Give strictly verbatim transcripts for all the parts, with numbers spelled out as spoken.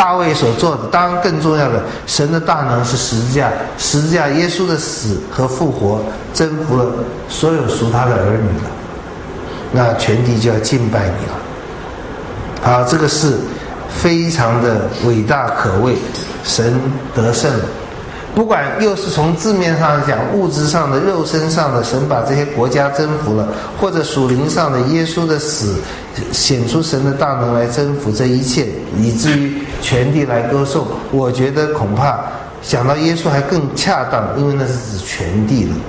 大卫所做的。当然更重要的，神的大能是十字架，十字架耶稣的死和复活征服了所有属他的儿女了，那全地就要敬拜你了。好，这个是非常的伟大可畏，神得胜了。不管又是从字面上讲，物质上的、肉身上的，神把这些国家征服了，或者属灵上的，耶稣的死显出神的大能来征服这一切，以至于全地来歌颂。我觉得恐怕想到耶稣还更恰当，因为那是指全地的。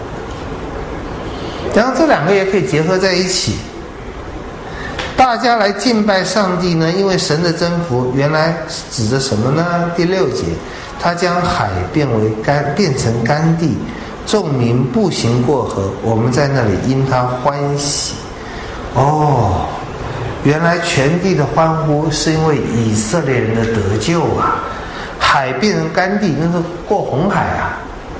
然后这两个也可以结合在一起。大家来敬拜上帝呢，因为神的征服原来指着什么呢？第六节，他将海变为干，变成干地，众民步行过河，我们在那里因他欢喜。哦，原来全地的欢呼是因为以色列人的得救啊！海变成干地，那是过红海啊。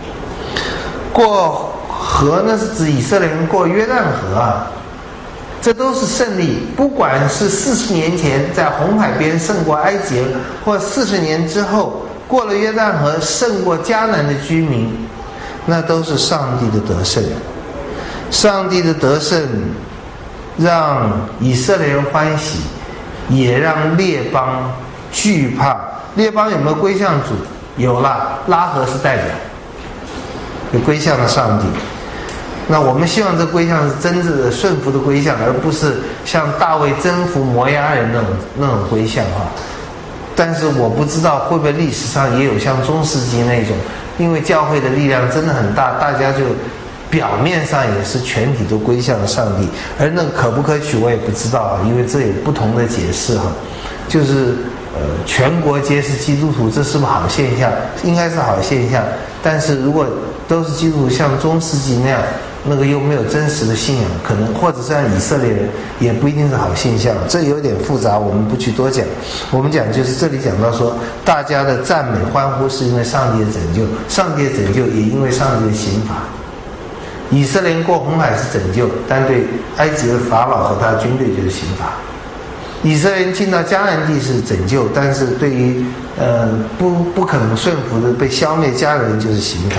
过河那是指以色列人过约旦河啊。这都是胜利，不管是四十年前在红海边胜过埃及，或四十年之后过了约旦河胜过迦南的居民，那都是上帝的得胜。上帝的得胜让以色列人欢喜，也让列邦惧怕。列邦有没有归向主？有啦，拉合是代表，有归向了上帝。那我们希望这归向是真正的顺服的归向，而不是像大卫征服摩押人那种那种归向哈。但是我不知道会不会历史上也有像中世纪那种，因为教会的力量真的很大，大家就表面上也是全体都归向了上帝，而那个可不可取我也不知道啊，因为这有不同的解释哈。就是呃，全国皆是基督徒，这是不是好现象？应该是好现象。但是如果都是基督徒，像中世纪那样，那个又没有真实的信仰，可能或者是像以色列人，也不一定是好现象。这有点复杂，我们不去多讲。我们讲就是这里讲到说，大家的赞美欢呼是因为上帝的拯救，上帝的拯救也因为上帝的刑罚。以色列人过红海是拯救，但对埃及的法老和他的军队就是刑罚。以色列人进到迦南地是拯救，但是对于呃不不肯顺服的被消灭家人就是刑罚。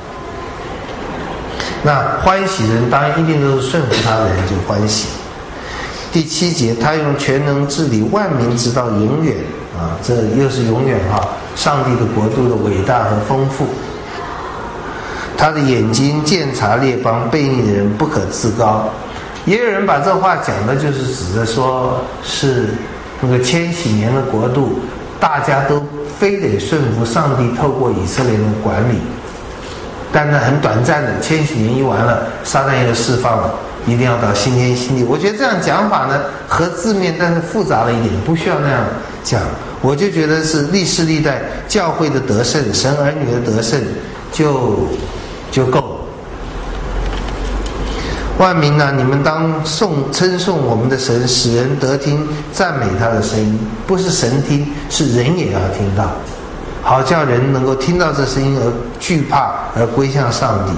那欢喜人当然一定都是顺服他的人就欢喜。第七节，他用全能治理万民直到永远啊，这又是永远哈、啊，上帝的国度的伟大和丰富。他的眼睛鉴察列邦，悖逆的人不可自高。也有人把这话讲的就是指着说是那个千禧年的国度，大家都非得顺服上帝透过以色列人的管理。但那很短暂的，千禧年一完了，撒旦又释放了，一定要到新天新地。我觉得这样讲法呢，和字面但是复杂了一点，不需要那样讲。我就觉得是历世历代教会的得胜，神儿女的得胜就就够了。万民啊，你们当颂称颂我们的神，使人得听赞美他的声音，不是神听，是人也要听到，好叫人能够听到这声音而惧怕，而归向上帝。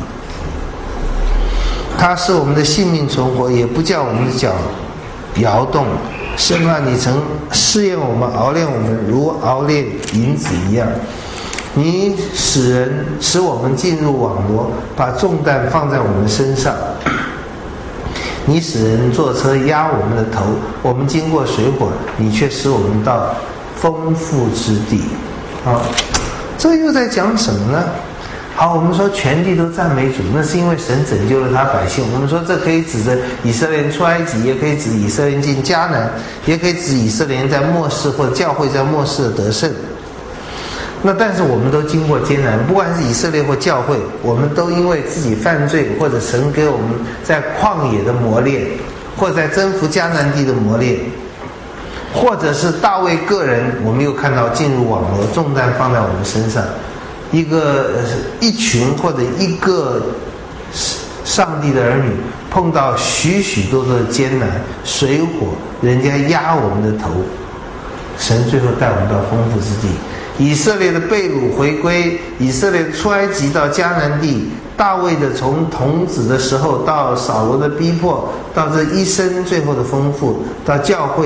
他使我们的性命存活，也不叫我们的脚摇动。神啊，你曾试验我们，熬炼我们，如熬炼银子一样。你使人使我们进入网罗，把重担放在我们身上。你使人坐车压我们的头，我们经过水火，你却使我们到丰富之地。啊，这又在讲什么呢？好，我们说全地都赞美主，那是因为神拯救了他百姓。我们说这可以指着以色列人出埃及，也可以指以色列人进迦南，也可以指以色列人在末世或者教会在末世的得胜。那但是我们都经过艰难，不管是以色列或教会，我们都因为自己犯罪，或者神给我们在旷野的磨练，或者在征服迦南地的磨练，或者是大卫个人，我们又看到进入网罗，重担放在我们身上，一个一群或者一个上帝的儿女碰到许许多多的艰难，水火，人家压我们的头，神最后带我们到丰富之地。以色列的被掳回归，以色列出埃及到迦南地，大卫的从童子的时候到扫罗的逼迫，到这一生最后的丰富，到教会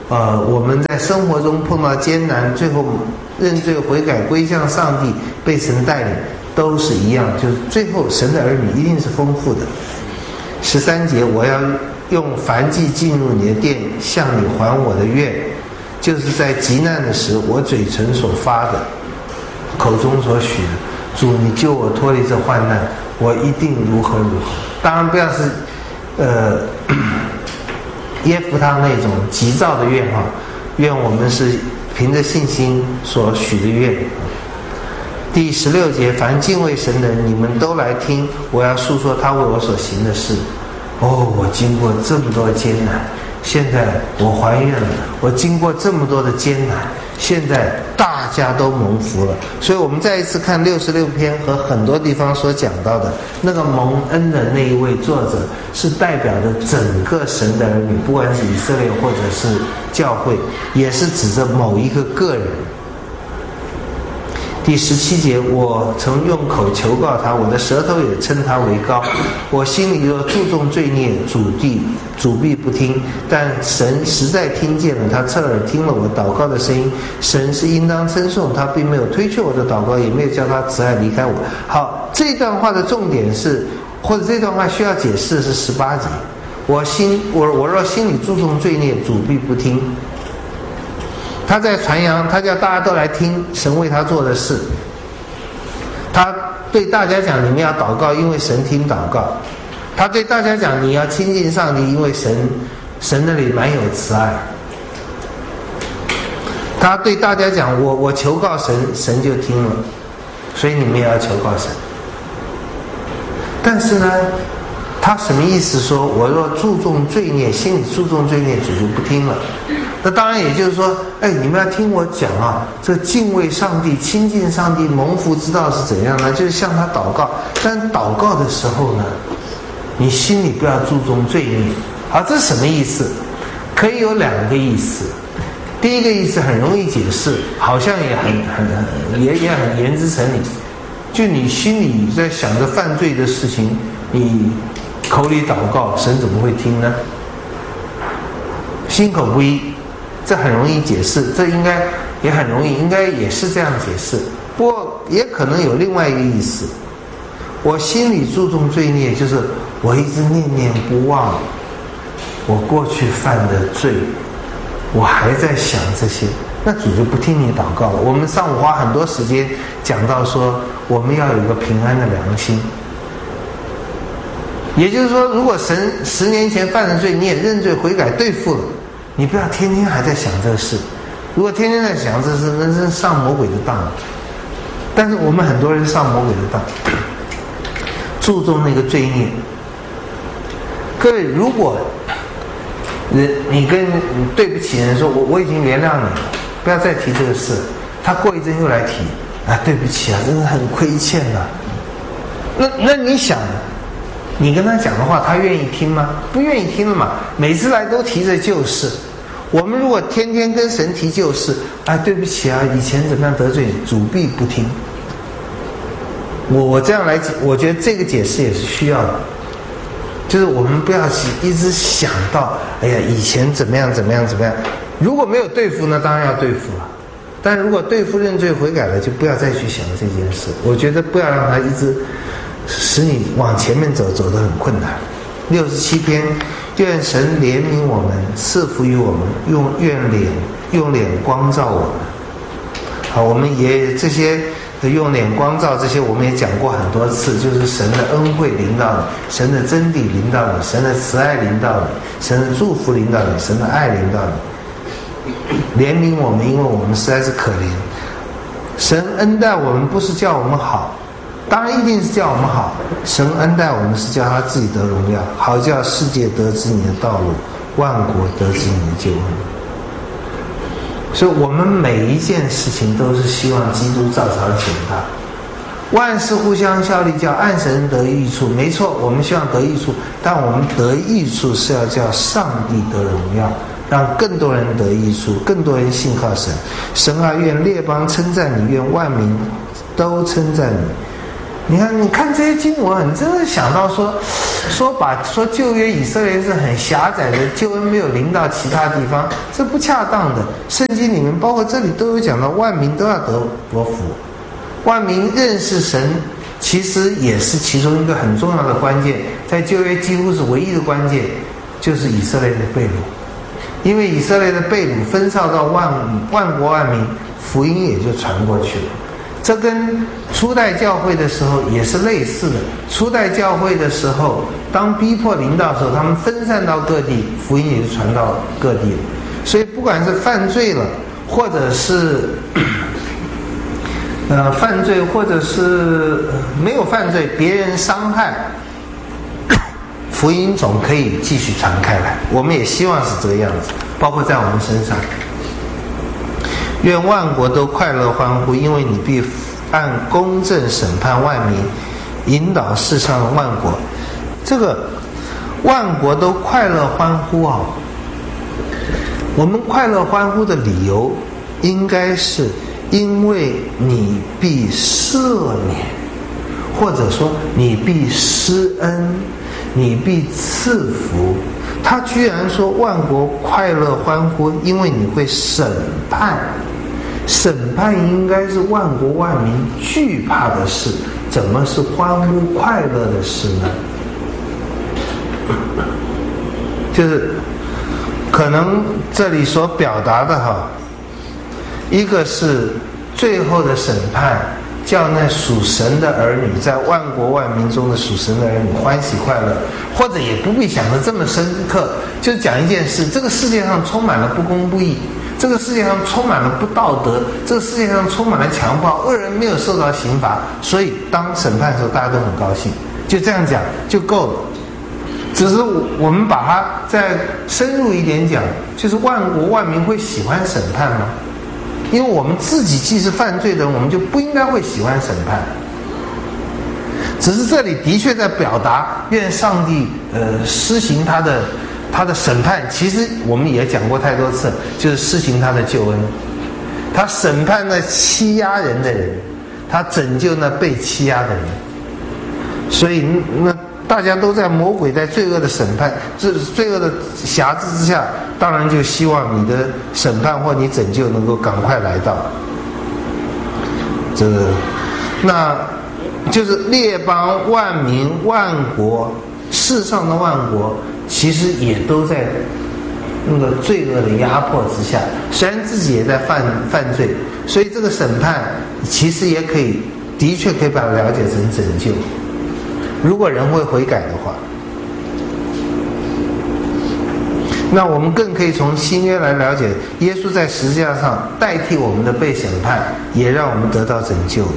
呃，我们在生活中碰到艰难，最后认罪悔改归向上帝，被神带领，都是一样，就是最后神的儿女一定是丰富的。十三节，我要用燔祭进入你的殿，向你还我的愿，就是在极难的时，我嘴唇所发的，口中所许的。主，你救我脱离这患难，我一定如何如何。当然不要是呃耶夫他那种急躁的愿哈，愿我们是凭着信心所许的愿。第十六节，凡敬畏神的人，你们都来听，我要述说他为我所行的事。哦，我经过这么多艰难，现在我还愿了。我经过这么多的艰难，现在大家都蒙福了。所以我们再一次看六十六篇和很多地方所讲到的那个蒙恩的那一位作者，是代表着整个神的儿女，不管是以色列或者是教会，也是指着某一个个人。第十七节，我曾用口求告他，我的舌头也称他为高。我心里若注重罪孽，主必主必不听。但神实在听见了，他侧耳听了我祷告的声音。神是应当称颂，他并没有推却我的祷告，也没有叫他慈爱离开我。好，这段话的重点是，或者这段话需要解释的是十八节。我心我我若心里注重罪孽，主必不听。他在传扬，他叫大家都来听神为他做的事。他对大家讲，你们要祷告，因为神听祷告。他对大家讲，你要亲近上帝，因为神神那里满有慈爱。他对大家讲，我我求告神，神就听了，所以你们也要求告神。但是呢，他什么意思说？我若注重罪孽，心里注重罪孽，主就不听了。那当然也就是说，哎，你们要听我讲啊，这敬畏上帝、亲近上帝、蒙福之道是怎样呢？就是向他祷告。但祷告的时候呢，你心里不要注重罪孽。好，这是什么意思？可以有两个意思。第一个意思很容易解释，好像也很很很也也很言之成理。就你心里在想着犯罪的事情，你口里祷告，神怎么会听呢？心口不一。这很容易解释，这应该也很容易，应该也是这样解释。不过也可能有另外一个意思，我心里注重罪孽，就是我一直念念不忘我过去犯的罪，我还在想这些，那主就不听你祷告了。我们上午花很多时间讲到说，我们要有一个平安的良心。也就是说，如果神十年前犯的罪，你也认罪悔改对付了，你不要天天还在想这个事。如果天天在想这事，那是上魔鬼的当。但是我们很多人上魔鬼的当，注重那个罪孽。各位，如果人你跟你对不起人说，我我已经原谅你了，不要再提这个事。他过一阵又来提，啊，对不起啊，真的很亏欠啊。那那你想？你跟他讲的话，他愿意听吗？不愿意听了嘛。每次来都提着旧事。我们如果天天跟神提旧事，啊，对不起啊，以前怎么样得罪你，主必不听。我我这样来解，我觉得这个解释也是需要的。就是我们不要一直想到，哎呀，以前怎么样怎么样怎么样。如果没有对付呢，当然要对付了。但如果对付认罪悔改了，就不要再去想这件事。我觉得不要让他一直使你往前面走，走得很困难。六十七篇，愿神怜悯我们，赐福于我们，用愿脸用脸光照我们。好，我们也这些用脸光照，这些我们也讲过很多次，就是神的恩惠临到你，神的真理临到你，神的慈爱临到你，神的祝福临到你，神的爱临到你。怜悯我们，因为我们实在是可怜。神恩待我们，不是叫我们好，当然一定是叫我们好。神恩待我们是叫他自己得荣耀，好叫世界得知你的道路，万国得知你的救恩。所以我们每一件事情都是希望基督照常显大，万事互相效力，叫爱神人得益处。没错，我们希望得益处，但我们得益处是要叫上帝得荣耀，让更多人得益处，更多人信靠神。神啊，愿列邦称赞你，愿万民都称赞你。 你看，你看这些经文，你真的想到说，说把说旧约以色列是很狭窄的，救恩没有临到其他地方，这不恰当的。圣经里面包括这里都有讲到，万民都要得得福，万民认识神，其实也是其中一个很重要的关键，在旧约几乎是唯一的关键，就是以色列的被掳，因为以色列的被掳分散到万万国万民，福音也就传过去了。这跟初代教会的时候也是类似的。初代教会的时候，当逼迫临到的时候，他们分散到各地，福音也就传到各地了。所以不管是犯罪了，或者是呃犯罪，或者是没有犯罪，别人伤害，福音总可以继续传开来。我们也希望是这个样子，包括在我们身上。愿万国都快乐欢呼，因为你必按公正审判万民，引导世上的万国。这个万国都快乐欢呼啊！我们快乐欢呼的理由，应该是因为你必赦免，或者说你必施恩，你必赐福。他居然说万国快乐欢呼，因为你会审判。审判应该是万国万民惧怕的事，怎么是欢呼快乐的事呢？就是可能这里所表达的哈，一个是最后的审判，叫那属神的儿女，在万国万民中的属神的儿女欢喜快乐，或者也不必想得这么深刻，就讲一件事：这个世界上充满了不公不义，这个世界上充满了不道德，这个世界上充满了强暴，恶人没有受到刑罚，所以当审判的时候，大家都很高兴，就这样讲就够了。只是我们把它再深入一点讲，就是万国万民会喜欢审判吗？因为我们自己既是犯罪的人，我们就不应该会喜欢审判。只是这里的确在表达，愿上帝呃施行他的他的审判。其实我们也讲过太多次，就是施行他的救恩。他审判那欺压人的人，他拯救那被欺压的人。所以那大家都在魔鬼在罪恶的审判、这罪恶的辖制之下，当然就希望你的审判或你拯救能够赶快来到。这个，那就是列邦、万民、万国，世上的万国，其实也都在那个罪恶的压迫之下，虽然自己也在犯犯罪，所以这个审判其实也可以，的确可以把它了解成拯救。如果人会悔改的话，那我们更可以从新约来了解，耶稣在十字架上代替我们的被审判，也让我们得到拯救。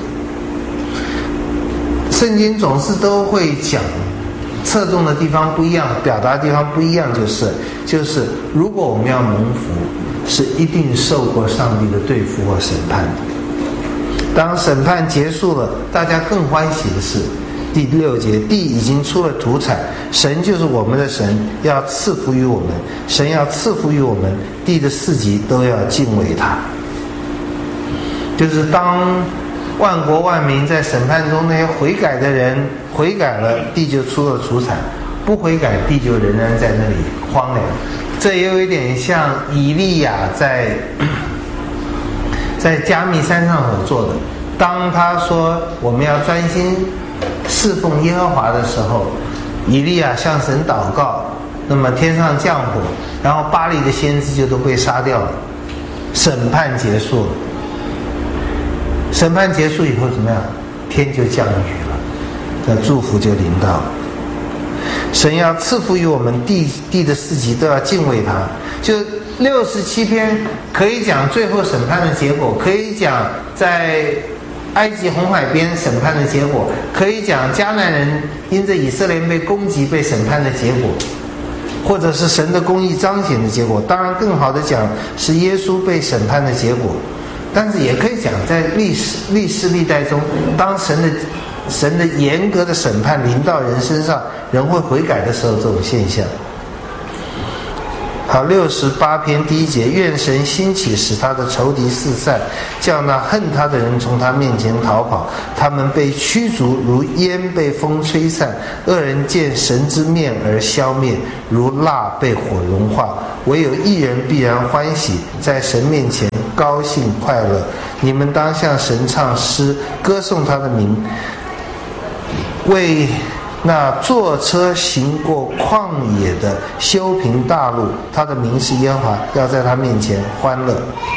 圣经总是都会讲，侧重的地方不一样，表达的地方不一样，就是就是如果我们要蒙福，是一定受过上帝的对付或审判的。当审判结束了，大家更欢喜的是第六节，地已经出了土产，神就是我们的神，要赐福于我们，神要赐福于我们，地的四极都要敬畏他。就是当万国万民在审判中，那些悔改的人悔改了，地就出了土产；不悔改，地就仍然在那里荒凉。这也有一点像以利亚在在加密山上所做的，当他说我们要专心侍奉耶和华的时候，以利亚向神祷告，那么天上降火，然后巴黎的先知就都被杀掉了，审判结束了。审判结束以后怎么样？天就降雨了，那祝福就临到了。神要赐福于我们，地地的四极都要敬畏他。就六十七篇可以讲最后审判的结果，可以讲在埃及红海边审判的结果，可以讲迦南人因着以色列被攻击被审判的结果，或者是神的公义彰显的结果。当然更好的讲是耶稣被审判的结果，但是也可以讲在历史历世历代中，当神的神的严格的审判临到人身上，人会悔改的时候，这种现象。 好，六十八篇第一节，愿神兴起，使他的仇敌四散，叫那恨他的人从他面前逃跑。他们被驱逐，如烟被风吹散；恶人见神之面而消灭，如蜡被火融化。唯有义人必然欢喜，在神面前高兴快乐。你们当向神唱诗，歌颂他的名，为那坐车行过旷野的修平大路，他的名是耶和华，要在他面前欢乐。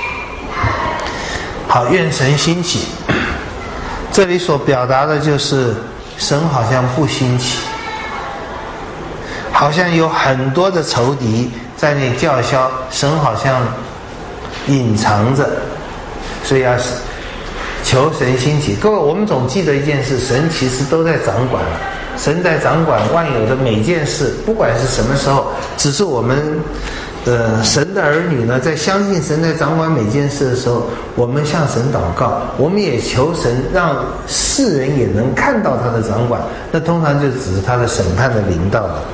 好，愿神兴起，这里所表达的就是神好像不兴起，好像有很多的仇敌在那叫嚣，神好像隐藏着，所以要求神兴起。各位，我们总记得一件事，神其实都在掌管，神在掌管万有的每件事，不管是什么时候，只是我们呃，神的儿女呢，在相信神在掌管每件事的时候，我们向神祷告，我们也求神让世人也能看到他的掌管，那通常就只是他的审判的临到了。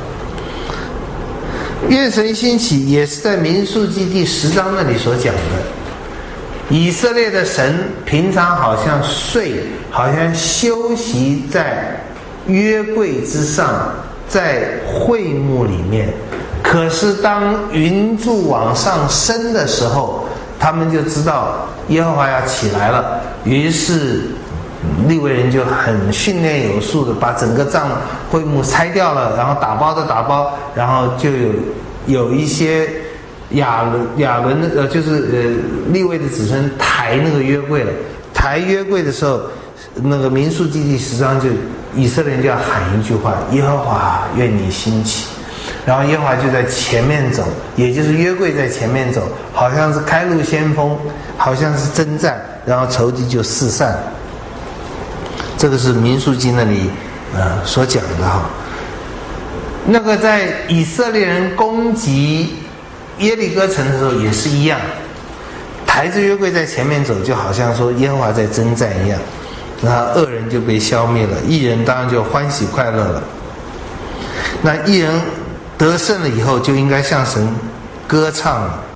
愿神兴起也是在民数记第十章那里所讲的，以色列的神平常好像睡，好像休息在约柜之上，在会幕里面，可是当云柱往上升的时候，他们就知道耶和华要起来了，于是利未人就很训练有素的把整个帐会幕拆掉了，然后打包的打包，然后就有有一些亚伦亚伦的呃就是呃利未的子孙抬那个约柜了，抬约柜的时候，那个民数记第十章就以色列人就要喊一句话：耶和华愿你兴起。然后耶和华就在前面走，也就是约柜在前面走，好像是开路先锋，好像是征战，然后仇敌就四散。这个是民数记那里呃所讲的哈。那个在以色列人攻击耶利哥城的时候也是一样，抬着约柜在前面走，就好像说耶和华在征战一样，那恶人就被消灭了，义人当然就欢喜快乐了。那义人得胜了以后，就应该向神歌唱了。